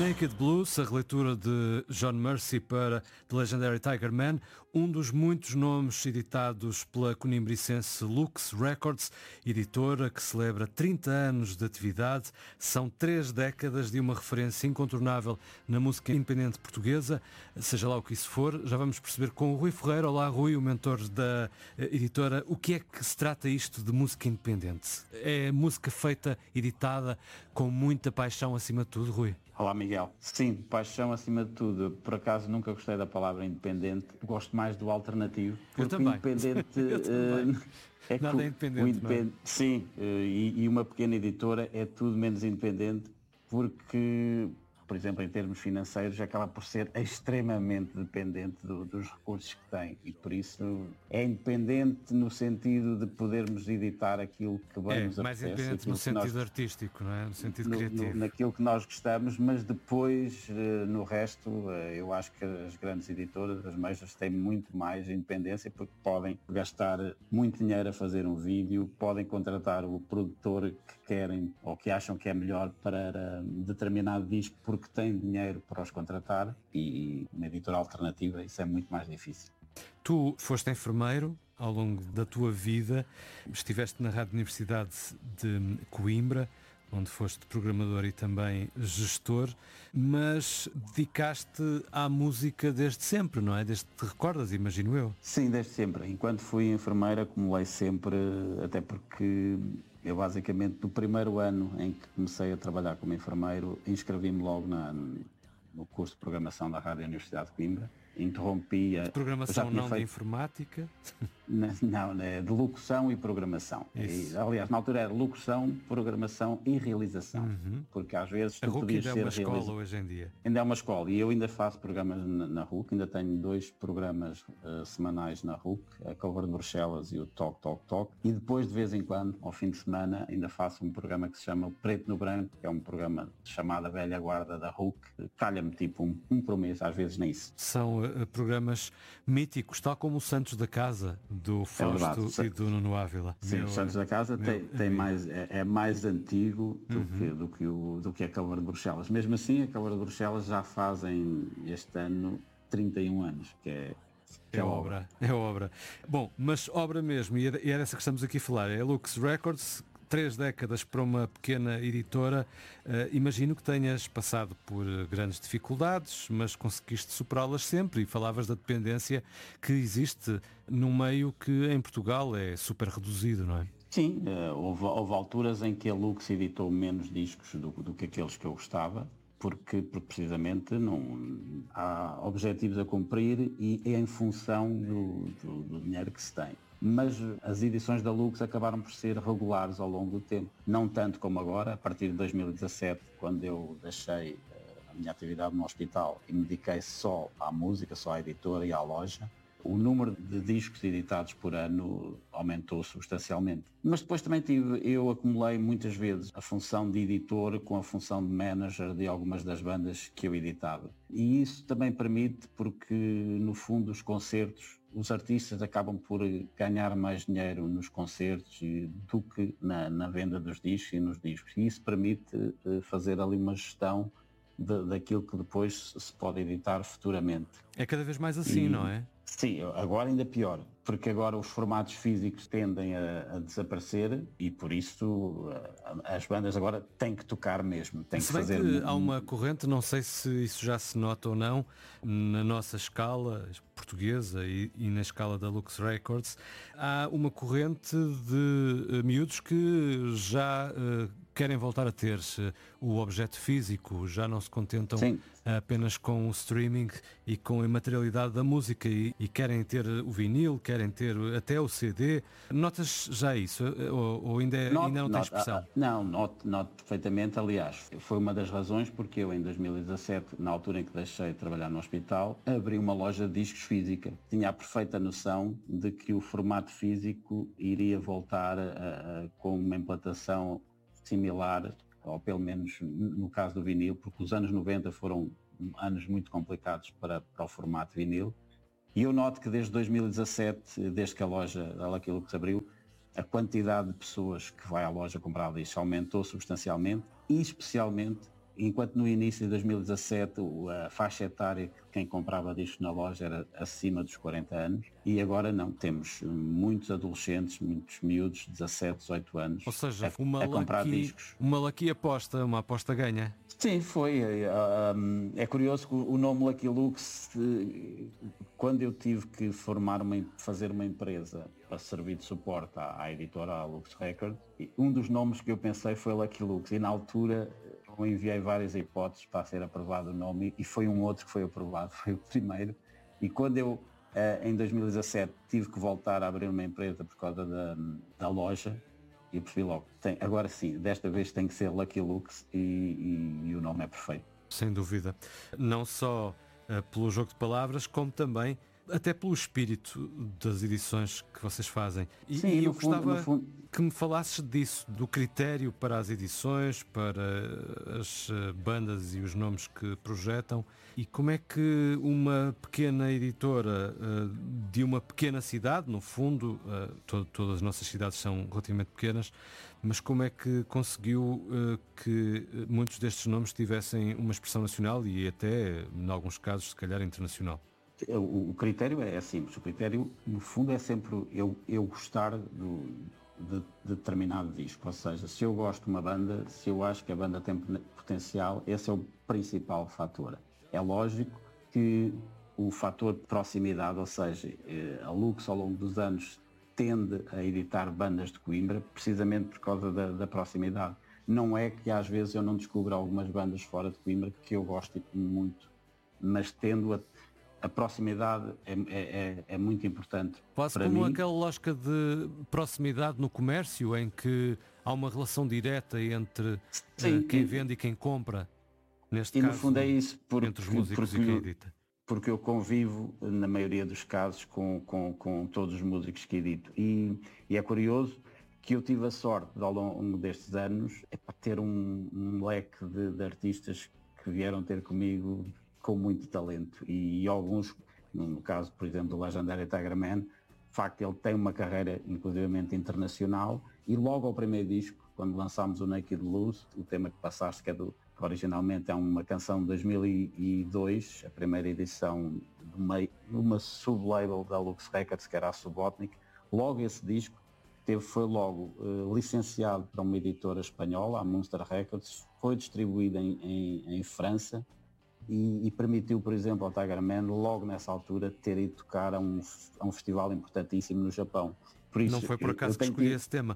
Naked Blues, a releitura de John Mercy para The Legendary Tiger Man, um dos muitos nomes editados pela conimbricense Lux Records, editora que celebra 30 anos de atividade. São 3 décadas de uma referência incontornável na música independente portuguesa, seja lá o que isso for. Já vamos perceber com o Rui Ferreira. Olá, Rui, o mentor da editora. O que é que se trata isto de música independente? É música feita, editada, com muita paixão acima de tudo, Rui? Olá, Miguel. Sim, paixão acima de tudo. Por acaso nunca gostei da palavra independente. Gosto mais do alternativo. Eu também. Independente é nada é independente. Sim, e uma pequena editora é tudo menos independente porque, por exemplo, em termos financeiros, acaba por ser extremamente dependente dos recursos que tem, e por isso é independente no sentido de podermos editar aquilo que bem nos apetece. Mais independente no sentido artístico, não é? No sentido criativo. Naquilo que nós gostamos, mas depois, no resto, eu acho que as grandes editoras, as majors, têm muito mais independência, porque podem gastar muito dinheiro a fazer um vídeo, podem contratar o produtor que querem ou que acham que é melhor para determinado disco, porque têm dinheiro para os contratar, e uma editora alternativa isso é muito mais difícil. Tu foste enfermeiro ao longo da tua vida, estiveste na Rádio Universidade de Coimbra, onde foste programador e também gestor, mas dedicaste à música desde sempre, não é? Desde que te recordas, imagino eu. Sim, desde sempre. Enquanto fui enfermeira, acumulei sempre, até porque eu basicamente no primeiro ano em que comecei a trabalhar como enfermeiro, inscrevi-me logo no curso de programação da Rádio Universidade de Coimbra. Interrompi a... Programação não de informática? Não, de locução e programação. E, aliás, na altura era locução, programação e realização. Porque às vezes tu podias ser... A RUC ainda é uma escola hoje em dia. Ainda é uma escola, e eu ainda faço programas na RUC, ainda tenho 2 programas semanais na RUC, a Cover de Bruxelas e o Talk. E depois, de vez em quando, ao fim de semana, ainda faço um programa que se chama o Preto no Branco, que é um programa chamado a Velha Guarda da RUC. Calha-me tipo um por mês, às vezes nem isso. São programas míticos, tal como o Santos da Casa, do Fausto e do Nuno Ávila. Sim, o Santos da Casa é mais antigo do que a Câmara de Bruxelas. Mesmo assim, a Câmara de Bruxelas já fazem este ano 31 anos, que é obra. É obra. Bom, mas obra mesmo, e era essa que estamos aqui a falar, é a Lux Records. 3 décadas para uma pequena editora. Imagino que tenhas passado por grandes dificuldades, mas conseguiste superá-las sempre, e falavas da dependência que existe num meio que em Portugal é super reduzido, não é? Sim, houve alturas em que a Lux editou menos discos do que aqueles que eu gostava, porque precisamente não há objetivos a cumprir e é em função do dinheiro que se tem. Mas as edições da Lux acabaram por ser regulares ao longo do tempo. Não tanto como agora, a partir de 2017, quando eu deixei a minha atividade no hospital e me dediquei só à música, só à editora e à loja, o número de discos editados por ano aumentou substancialmente. Mas depois também eu acumulei muitas vezes a função de editor com a função de manager de algumas das bandas que eu editava. E isso também permite, porque no fundo os concertos, os artistas acabam por ganhar mais dinheiro nos concertos do que na venda dos discos e nos discos. E isso permite fazer ali uma gestão daquilo que depois se pode editar futuramente. É cada vez mais assim, não é? Sim, agora ainda pior, porque agora os formatos físicos tendem a desaparecer e por isso as bandas agora têm que tocar mesmo, têm que fazer... Se bem que há uma corrente, não sei se isso já se nota ou não, na nossa escala portuguesa e na escala da Lux Records, há uma corrente de miúdos que já querem voltar a ter o objeto físico, já não se contentam apenas com o streaming e com a materialidade da música e querem ter o vinil, querem ter até o CD. Notas já isso? Ou ainda não tem expressão? Não, noto perfeitamente. Aliás, foi uma das razões porque eu em 2017, na altura em que deixei de trabalhar no hospital, abri uma loja de discos física. Tinha a perfeita noção de que o formato físico iria voltar com uma implantação similar, ou pelo menos no caso do vinil, porque os anos 90 foram anos muito complicados para o formato vinil. E eu noto que desde 2017, desde que a loja Lucky Lux abriu, a quantidade de pessoas que vai à loja comprar discos aumentou substancialmente, e especialmente enquanto no início de 2017 a faixa etária de quem comprava discos na loja era acima dos 40 anos, e agora não, temos muitos adolescentes, muitos miúdos, 17, 18 anos, Ou seja, a comprar discos. Uma lucky aposta, uma aposta ganha. Sim, foi. É curioso que o nome Lucky Lux, quando eu tive que fazer uma empresa para servir de suporte à editora, à Lux Records, um dos nomes que eu pensei foi Lucky Lux, e na altura eu enviei várias hipóteses para ser aprovado o nome, e foi um outro que foi aprovado, foi o primeiro. E quando eu, em 2017, tive que voltar a abrir uma empresa por causa da loja, e eu percebi logo, agora sim, desta vez tem que ser Lucky Lux, e o nome é perfeito. Sem dúvida. Não só pelo jogo de palavras, como também até pelo espírito das edições que vocês fazem. Sim, eu gostava que me falasses disso, do critério para as edições, para as bandas e os nomes que projetam, e como é que uma pequena editora de uma pequena cidade, no fundo, todas as nossas cidades são relativamente pequenas, mas como é que conseguiu que muitos destes nomes tivessem uma expressão nacional e até, em alguns casos, se calhar internacional? O critério é simples. O critério, no fundo, é sempre eu gostar de determinado disco. Ou seja, se eu gosto de uma banda, se eu acho que a banda tem potencial, esse é o principal fator. É lógico que o fator de proximidade, ou seja, a Lux ao longo dos anos tende a editar bandas de Coimbra precisamente por causa da proximidade. Não é que às vezes eu não descubro algumas bandas fora de Coimbra que eu gosto muito, mas tendo a proximidade é muito importante. Quase para como mim, aquela lógica de proximidade no comércio, em que há uma relação direta entre quem vende e quem compra. Neste caso, no fundo é isso, entre os músicos e quem edita. Porque eu convivo, na maioria dos casos, com todos os músicos que edito. E é curioso que eu tive a sorte, ao longo destes anos, para ter um leque de artistas que vieram ter comigo com muito talento. E alguns, no caso, por exemplo, do Legendary Tiger Man, de facto ele tem uma carreira inclusivamente internacional, e logo ao primeiro disco, quando lançámos o Naked Blues, o tema que passaste, que originalmente é uma canção de 2002, a primeira edição de uma sublabel da Lux Records, que era a Subotnik, logo esse disco foi logo licenciado para uma editora espanhola, a Monster Records, foi distribuído em França, e permitiu, por exemplo, ao Tiger Man, logo nessa altura, ter ido tocar a um festival importantíssimo no Japão. Por isso, não foi por acaso que escolhi esse tema.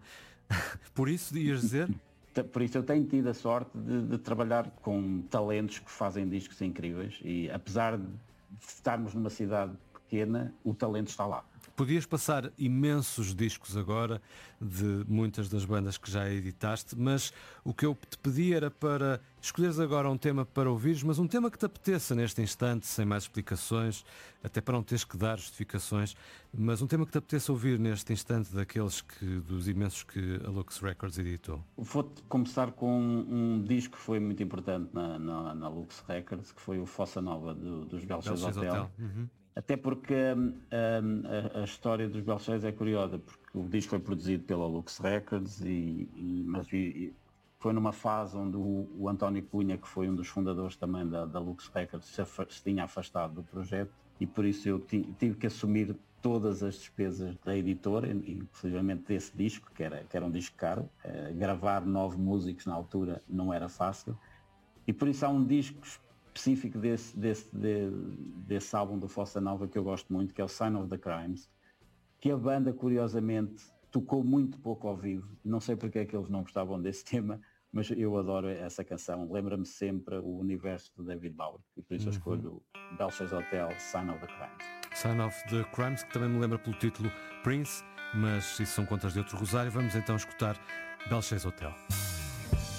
Por isso, ias dizer? Por isso eu tenho tido a sorte de trabalhar com talentos que fazem discos incríveis, e apesar de estarmos numa cidade pequena, o talento está lá. Podias passar imensos discos agora de muitas das bandas que já editaste, mas o que eu te pedi era para escolheres agora um tema para ouvires, mas um tema que te apeteça neste instante, sem mais explicações, até para não teres que dar justificações, mas um tema que te apeteça ouvir neste instante dos imensos que a Lux Records editou. Vou-te começar com um disco que foi muito importante na Lux Records, que foi o Fossa Nova dos Belchers Hotel. Uhum. Até porque a história dos Belchers é curiosa, porque o disco foi produzido pela Lux Records, mas foi numa fase onde o António Cunha, que foi um dos fundadores também da Lux Records, se tinha afastado do projeto, e por isso eu tive que assumir todas as despesas da editora, inclusive desse disco, que era um disco caro. Gravar 9 músicos na altura não era fácil, e por isso há um disco específico desse álbum do Fossa Nova que eu gosto muito, que é o Sign of the Crimes, que a banda, curiosamente, tocou muito pouco ao vivo. Não sei porque é que eles não gostavam desse tema, mas eu adoro essa canção. Lembra-me sempre o universo do David Bowie, e por isso eu escolho Belchers Hotel, Sign of the Crimes. Sign of the Crimes, que também me lembra pelo título Prince, mas isso são contas de outro rosário. Vamos então escutar Belchers Hotel.